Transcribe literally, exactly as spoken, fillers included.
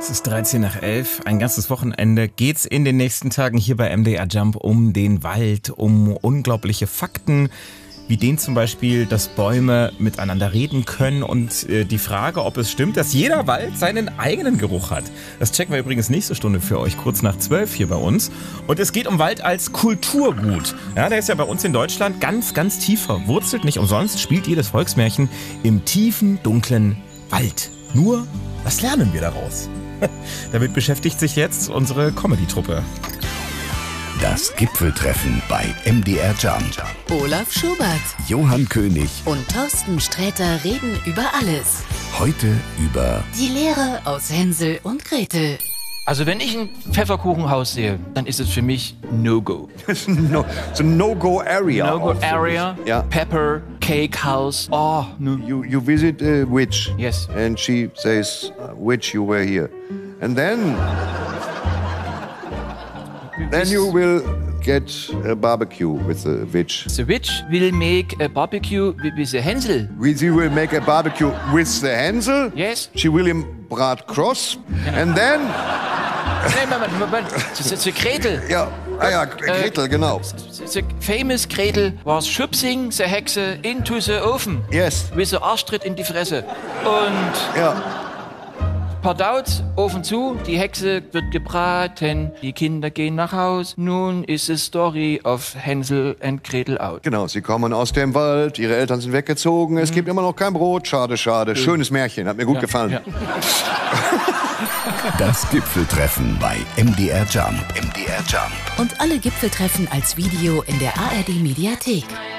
Es ist dreizehn nach elf, ein ganzes Wochenende geht's in den nächsten Tagen hier bei M D R Jump um den Wald, um unglaubliche Fakten, wie den zum Beispiel, dass Bäume miteinander reden können und äh, die Frage, ob es stimmt, dass jeder Wald seinen eigenen Geruch hat. Das checken wir übrigens nächste Stunde für euch, kurz nach zwölf hier bei uns. Und es geht um Wald als Kulturgut. Ja, der ist ja bei uns in Deutschland ganz, ganz tief verwurzelt. Nicht umsonst spielt jedes Volksmärchen im tiefen, dunklen Wald. Nur, was lernen wir daraus? Damit beschäftigt sich jetzt unsere Comedy-Truppe. Das Gipfeltreffen bei M D R Jump. Olaf Schubert, Johann König und Thorsten Sträter reden über alles. Heute über Die Lehre aus Hänsel und Gretel. Also wenn ich ein Pfefferkuchenhaus sehe, dann ist es für mich No-Go. no, it's a no-go area. No-Go area, Yeah. Pepper, Cake House. Oh, no. You, you visit a witch. Yes. And she says, uh, witch, you were here. And then, then you will get a barbecue with the witch. The witch will make a barbecue with, with the Hänsel. We- She will make a barbecue with the Hänsel. Yes. She will him brat cross. And then, Nein, Moment, Moment. The, the, the Gretel. ja, ah ja, Gretel, genau. The, the famous Gretel was schubsing the Hexe into the oven. Yes. With the Arschtritt in die Fresse. Und Ja. Pardaut, Ofen zu, die Hexe wird gebraten, die Kinder gehen nach Haus. Nun ist es Story of Hänsel and Gretel out. Genau, sie kommen aus dem Wald, ihre Eltern sind weggezogen, es gibt immer noch kein Brot, schade, schade. Schönes Märchen, hat mir gut gefallen. Ja. das Gipfeltreffen bei M D R Jump. M D R Jump. Und alle Gipfeltreffen als Video in der A R D Mediathek.